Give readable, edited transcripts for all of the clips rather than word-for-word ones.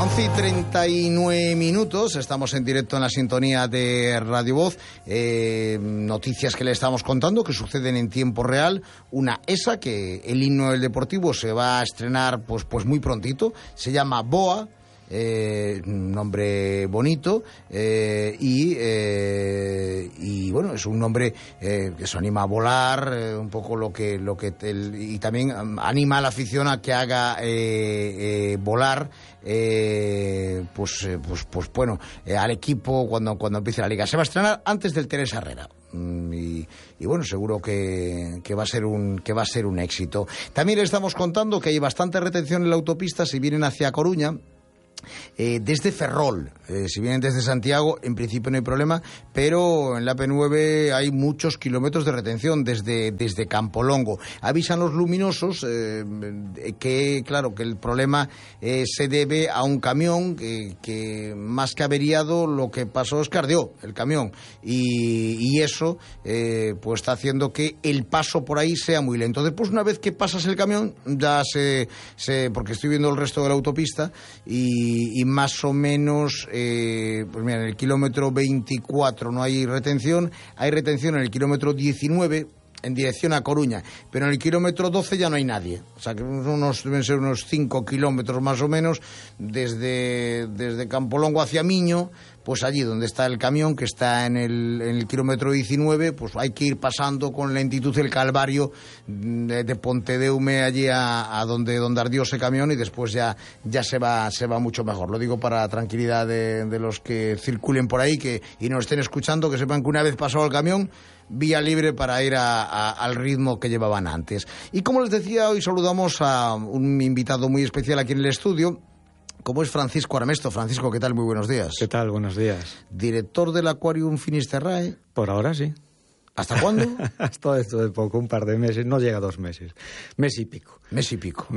11:39, estamos en directo en la sintonía de Radio Voz. Noticias que le estamos contando que suceden en tiempo real. Una esa, que el himno del Deportivo se va a estrenar pues muy prontito. Se llama Boa. Un nombre bonito y bueno, es un nombre que se anima a volar, un poco y también anima a la afición a que haga volar bueno, al equipo cuando empiece la liga. Se va a estrenar antes del Teresa Herrera. Y bueno, seguro que va a ser un éxito. También le estamos contando que hay bastante retención en la autopista si vienen hacia Coruña. Desde Ferrol, si vienen desde Santiago, en principio no hay problema, pero en la AP9 hay muchos kilómetros de retención desde Campolongo. Avisan los luminosos que el problema se debe a un camión que más que averiado, lo que pasó es que ardió el camión y eso pues está haciendo que el paso por ahí sea muy lento. Después, una vez que pasas el camión, ya porque estoy viendo el resto de la autopista y más o menos, pues mira, en el kilómetro 24 no hay retención en el kilómetro 19 en dirección a Coruña, pero en el kilómetro 12 ya no hay nadie, o sea que deben ser unos 5 kilómetros más o menos desde Campolongo hacia Miño. Pues allí donde está el camión, que está en el kilómetro 19, pues hay que ir pasando con lentitud el calvario de Pontedeume allí a donde ardió ese camión, y después ya se va mucho mejor. Lo digo para tranquilidad de los que circulen por ahí y nos estén escuchando, que sepan que una vez pasado el camión, vía libre para ir al ritmo que llevaban antes. Y como les decía, hoy saludamos a un invitado muy especial aquí en el estudio, como es Francisco Armesto. Francisco, ¿qué tal? Muy buenos días. ¿Qué tal? Buenos días. Director del Aquarium Finisterrae. Por ahora sí. ¿Hasta cuándo? Hasta esto de poco, un par de meses, no llega a 2 meses. Mes y pico. Mes y pico.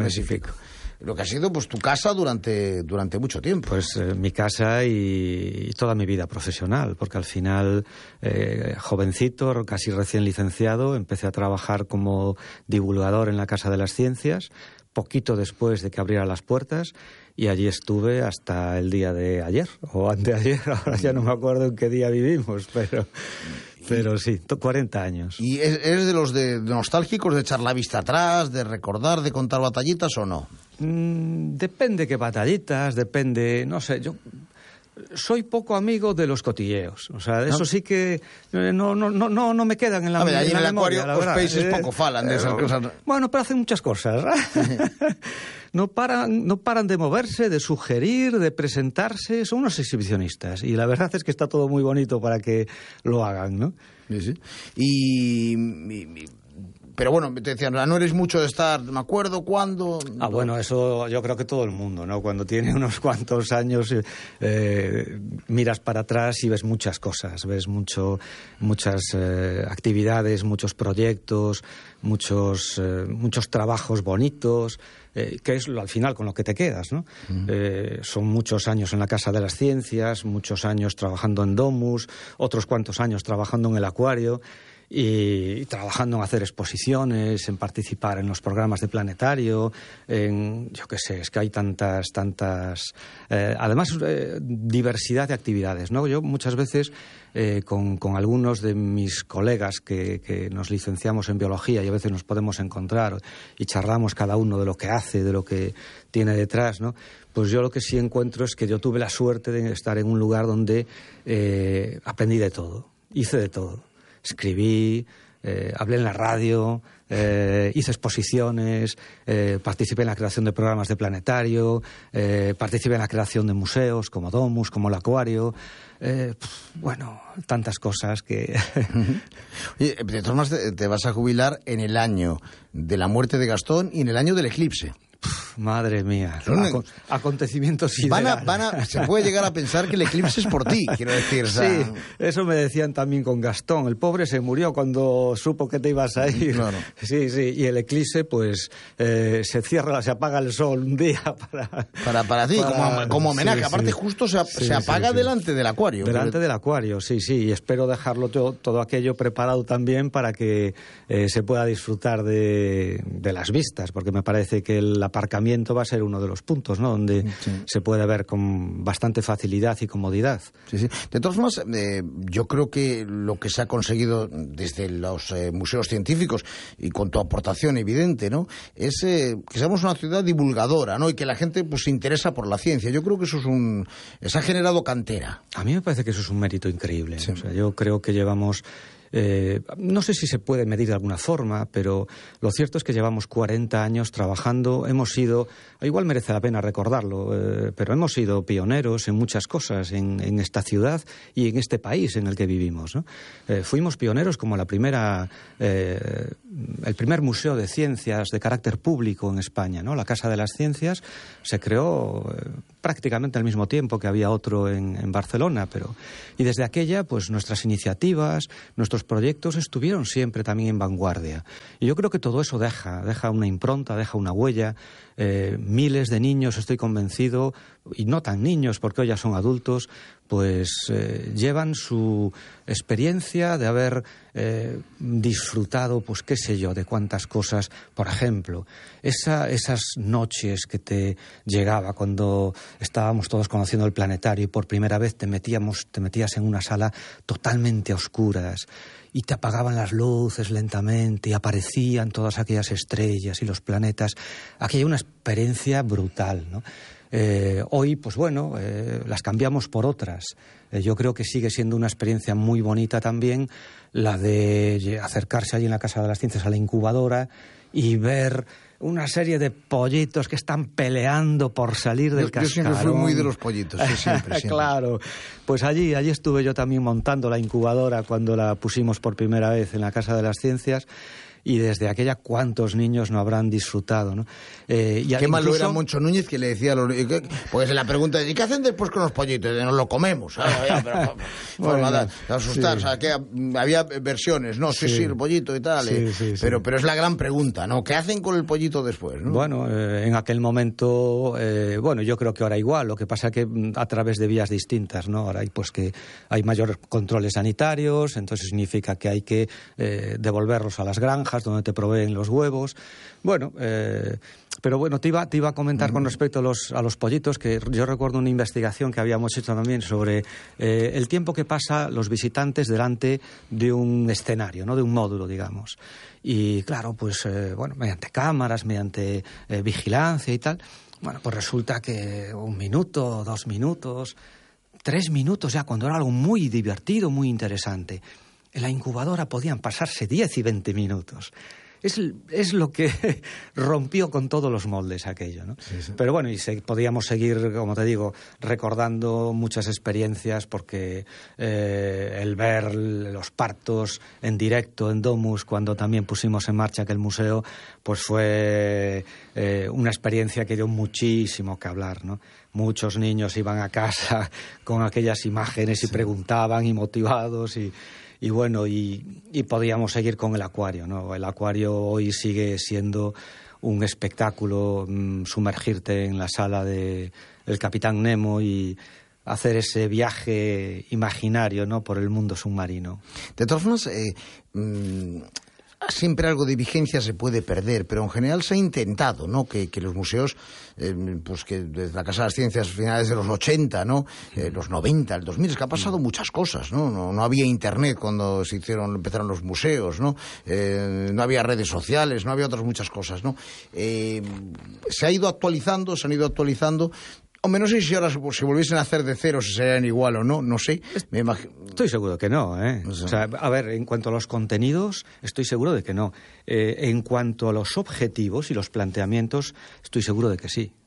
Lo que ha sido pues tu casa durante mucho tiempo. Pues mi casa y toda mi vida profesional, porque al final, jovencito, casi recién licenciado, empecé a trabajar como divulgador en la Casa de las Ciencias, poquito después de que abriera las puertas, y allí estuve hasta el día de ayer, o anteayer, ahora ya no me acuerdo en qué día vivimos, pero sí, 40 años. ¿Y eres de los de nostálgicos, de echar la vista atrás, de recordar, de contar batallitas o no? Depende qué batallitas, depende, no sé, yo soy poco amigo de los cotilleos, o sea, eso sí que no me quedan en la memoria. Allí en el Acuario los países poco falan de esas cosas. Bueno, pero hacen muchas cosas. No paran de moverse, de sugerir, de presentarse, son unos exhibicionistas, y la verdad es que está todo muy bonito para que lo hagan, ¿no? Sí. Pero bueno, te decían, no eres mucho de estar, me acuerdo cuándo. Bueno, eso yo creo que todo el mundo, ¿no? Cuando tiene unos cuantos años, miras para atrás y ves muchas cosas, ves muchas actividades, muchos proyectos, muchos trabajos bonitos, que es al final con lo que te quedas, ¿no? Son muchos años en la Casa de las Ciencias, muchos años trabajando en Domus, otros cuantos años trabajando en el Acuario, y trabajando en hacer exposiciones, en participar en los programas de planetario, yo qué sé, es que hay tantas, además diversidad de actividades, ¿no? Yo muchas veces con algunos de mis colegas que nos licenciamos en biología, y a veces nos podemos encontrar y charlamos cada uno de lo que hace, de lo que tiene detrás, ¿no? Pues yo lo que sí encuentro es que yo tuve la suerte de estar en un lugar donde aprendí de todo, hice de todo. Escribí, hablé en la radio, hice exposiciones, participé en la creación de programas de planetario, participé en la creación de museos como Domus, como el Acuario, bueno, tantas cosas que... Oye, de todas maneras, te vas a jubilar en el año de la muerte de Gastón y en el año del eclipse. Madre mía, acontecimientos siderales. Se puede llegar a pensar que el eclipse es por ti, quiero decir. Sí, eso me decían también con Gastón. El pobre se murió cuando supo que te ibas a ir. Claro. Sí, y el eclipse, pues, se apaga el sol un día para ti, como homenaje. Sí, aparte, justo se apaga delante del Acuario. Delante del Acuario, sí, y espero dejarlo todo aquello preparado también para que se pueda disfrutar de las vistas, porque me parece que la aparcamiento va a ser uno de los puntos, ¿no?, donde se puede ver con bastante facilidad y comodidad. Sí. De todas formas, yo creo que lo que se ha conseguido desde los museos científicos y con tu aportación evidente, ¿no?, es que seamos una ciudad divulgadora, ¿no?, y que la gente pues se interesa por la ciencia. Yo creo que eso se ha generado cantera. A mí me parece que eso es un mérito increíble. Sí. O sea, yo creo que llevamos... no sé si se puede medir de alguna forma, pero lo cierto es que llevamos 40 años trabajando. Hemos sido, igual merece la pena recordarlo, pero hemos sido pioneros en muchas cosas en esta ciudad y en este país en el que vivimos, ¿no? Fuimos pioneros como el primer museo de ciencias de carácter público en España, ¿no? La Casa de las Ciencias se creó prácticamente al mismo tiempo que había otro en Barcelona, y desde aquella, pues nuestras iniciativas, nuestros proyectos estuvieron siempre también en vanguardia. Y yo creo que todo eso deja una impronta, deja una huella. Miles de niños, estoy convencido, y no tan niños porque hoy ya son adultos, pues llevan su experiencia de haber disfrutado, pues qué sé yo, de cuántas cosas. Por ejemplo, esas noches que te llegaba cuando estábamos todos conociendo el planetario y por primera vez te metías en una sala totalmente a oscuras y te apagaban las luces lentamente y aparecían todas aquellas estrellas y los planetas. Aquella una experiencia brutal, ¿no? Hoy, pues bueno, las cambiamos por otras. Yo creo que sigue siendo una experiencia muy bonita también la de acercarse allí en la Casa de las Ciencias a la incubadora y ver una serie de pollitos que están peleando por salir del cascarón. Yo siempre fui muy de los pollitos, sí, siempre. Claro, pues allí estuve yo también montando la incubadora cuando la pusimos por primera vez en la Casa de las Ciencias. Y desde aquella, ¿cuántos niños no habrán disfrutado, ¿no? Qué malo era Moncho Núñez que le decía a los... Pues la pregunta es, ¿y qué hacen después con los pollitos? Nos lo comemos. Forma de asustar, sí. O sea, que había versiones, ¿no? Sí, el pollito y tal. Sí. Pero es la gran pregunta, ¿no? ¿Qué hacen con el pollito después, ¿no? Bueno, en aquel momento, yo creo que ahora igual. Lo que pasa que a través de vías distintas, ¿no? Ahora hay mayores controles sanitarios, entonces significa que hay que devolverlos a las granjas donde te proveen los huevos. Bueno, pero bueno, te iba a comentar con respecto a los pollitos, que yo recuerdo una investigación que habíamos hecho también sobre el tiempo que pasa los visitantes delante de un escenario, ¿no?, de un módulo, digamos. Y claro, pues mediante cámaras, mediante vigilancia y tal, bueno, pues resulta que 1 minuto, 2 minutos, 3 minutos ya, cuando era algo muy divertido, muy interesante. En la incubadora podían pasarse 10 y 20 minutos. Es lo que rompió con todos los moldes aquello, ¿no? Sí. Pero bueno, podíamos seguir, como te digo, recordando muchas experiencias, porque el ver los partos en directo en Domus, cuando también pusimos en marcha aquel museo, pues fue una experiencia que dio muchísimo que hablar, ¿no? Muchos niños iban a casa con aquellas imágenes y preguntaban, y motivados, y bueno, y podíamos seguir con el acuario, ¿no? El acuario hoy sigue siendo un espectáculo, sumergirte en la sala del Capitán Nemo y hacer ese viaje imaginario, ¿no?, por el mundo submarino. De todas formas, siempre algo de vigencia se puede perder, pero en general se ha intentado, ¿no?, que los museos, pues que desde la Casa de las Ciencias finales de los 80, ¿no?, los 90, el 2000, es que ha pasado muchas cosas, ¿no? No había internet cuando empezaron los museos, ¿no? No había redes sociales, no había otras muchas cosas, ¿no? Se han ido actualizando. Hombre, no sé si ahora si volviesen a hacer de cero si serían igual o no, no sé. Estoy seguro que no, ¿eh? O sea, a ver, en cuanto a los contenidos, estoy seguro de que no. En cuanto a los objetivos y los planteamientos, estoy seguro de que sí.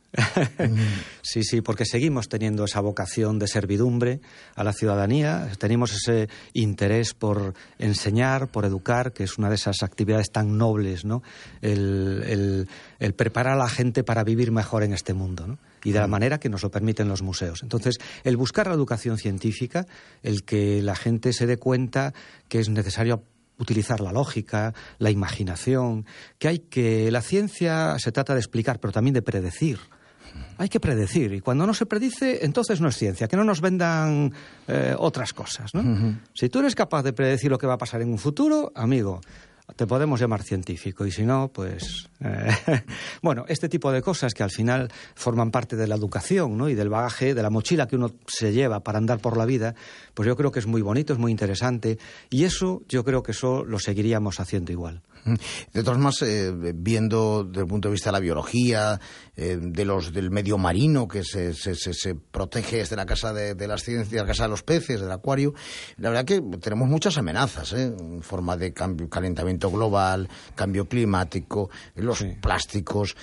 Sí, porque seguimos teniendo esa vocación de servidumbre a la ciudadanía, tenemos ese interés por enseñar, por educar, que es una de esas actividades tan nobles, ¿no? El preparar a la gente para vivir mejor en este mundo, ¿no? Y de la manera que nos lo permiten los museos. Entonces, el buscar la educación científica, el que la gente se dé cuenta que es necesario utilizar la lógica, la imaginación, que la ciencia se trata de explicar, pero también de predecir. Hay que predecir, y cuando no se predice, entonces no es ciencia, que no nos vendan otras cosas, ¿no? Si tú eres capaz de predecir lo que va a pasar en un futuro, amigo, te podemos llamar científico, y si no, pues... Bueno, este tipo de cosas que al final forman parte de la educación, ¿no? Y del bagaje, de la mochila que uno se lleva para andar por la vida, pues yo creo que es muy bonito, es muy interesante, y eso yo creo que eso lo seguiríamos haciendo igual. De todas maneras, viendo desde el punto de vista de la biología, del medio marino que se protege desde la casa de las ciencias, la casa de los peces, del acuario, la verdad que tenemos muchas amenazas, en forma de calentamiento global, cambio climático, los plásticos.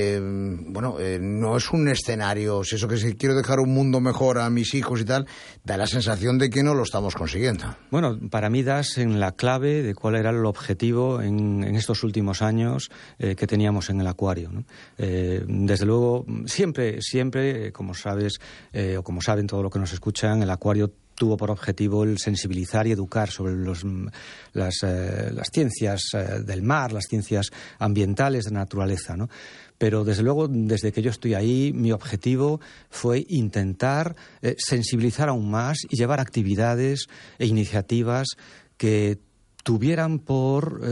No es un escenario, si eso que si quiero dejar un mundo mejor a mis hijos y tal, da la sensación de que no lo estamos consiguiendo. Bueno, para mí das en la clave de cuál era el objetivo en estos últimos años que teníamos en el acuario, ¿no? Desde luego, siempre, como sabes, o como saben todo lo que nos escuchan, el acuario tuvo por objetivo el sensibilizar y educar sobre las ciencias del mar, las ciencias ambientales de naturaleza, ¿no? Pero desde luego, desde que yo estoy ahí, mi objetivo fue intentar sensibilizar aún más y llevar actividades e iniciativas que tuvieran por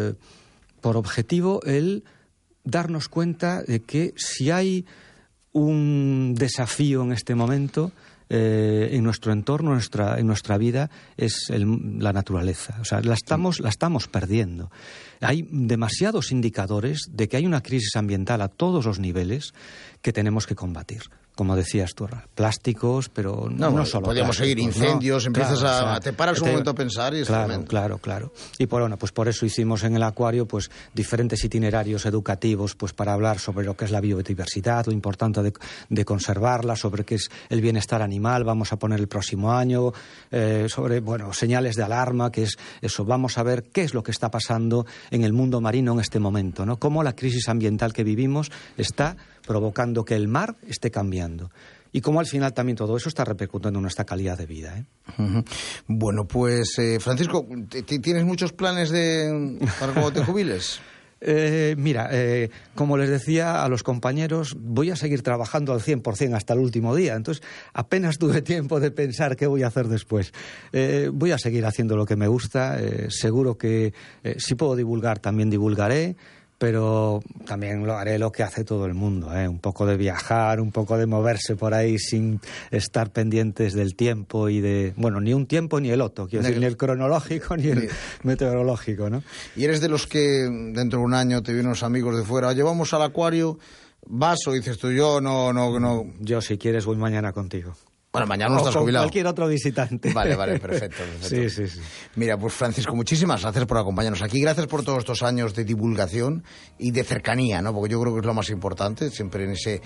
objetivo el darnos cuenta de que si hay un desafío en este momento en nuestro entorno, en nuestra vida, es la naturaleza. O sea, la estamos perdiendo. Hay demasiados indicadores de que hay una crisis ambiental a todos los niveles que tenemos que combatir. Como decías tú, plásticos, pero no solo podríamos seguir incendios, te paras un momento a pensar y es tremendo. Claro. Y pues por eso hicimos en el acuario pues diferentes itinerarios educativos pues para hablar sobre lo que es la biodiversidad, lo importante de conservarla, sobre qué es el bienestar animal. Vamos a poner el próximo año sobre señales de alarma, que es eso. Vamos a ver qué es lo que está pasando en el mundo marino en este momento, ¿no? Cómo la crisis ambiental que vivimos está provocando que el mar esté cambiando. Y cómo al final también todo eso está repercutiendo en nuestra calidad de vida, ¿eh? Bueno, pues Francisco, ¿tienes muchos planes para cuando te jubiles? Mira, como les decía a los compañeros, voy a seguir trabajando al 100% hasta el último día. Entonces, apenas tuve tiempo de pensar qué voy a hacer después. Voy a seguir haciendo lo que me gusta. Seguro que si puedo divulgar, también divulgaré. Pero también lo haré lo que hace todo el mundo, un poco de viajar, un poco de moverse por ahí sin estar pendientes del tiempo y ni un tiempo ni el otro, quiero decir, ni el cronológico ni el meteorológico, ¿no? ¿Y eres de los que dentro de un año te vienen unos amigos de fuera, llevamos al acuario, vas o dices tú, yo no? Yo si quieres voy mañana contigo. Bueno, mañana no estás jubilado. Cualquier otro visitante. Vale, perfecto. Sí. Mira, pues Francisco, muchísimas gracias por acompañarnos aquí. Gracias por todos estos años de divulgación y de cercanía, ¿no? Porque yo creo que es lo más importante, siempre en ese,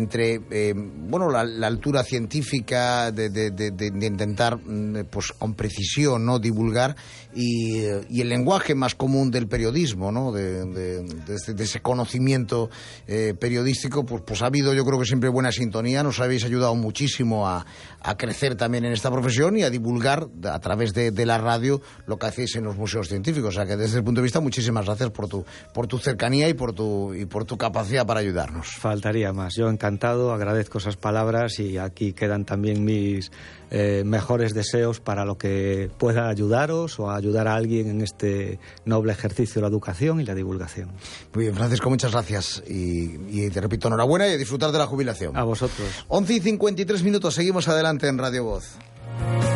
la altura científica de intentar, pues con precisión, ¿no? Divulgar y el lenguaje más común del periodismo, ¿no? De ese conocimiento periodístico, pues ha habido, yo creo que siempre buena sintonía. Nos habéis ayudado muchísimo a crecer también en esta profesión y a divulgar a través de la radio lo que hacéis en los museos científicos. O sea que desde el punto de vista, muchísimas gracias por tu cercanía y por tu capacidad para ayudarnos. Faltaría más. Yo encantado, agradezco esas palabras y aquí quedan también mis mejores deseos para lo que pueda ayudaros o ayudar a alguien en este noble ejercicio de la educación y la divulgación. Muy bien, Francisco, muchas gracias y te repito, enhorabuena y a disfrutar de la jubilación. A vosotros. 11:53, seguimos adelante en Radio Voz.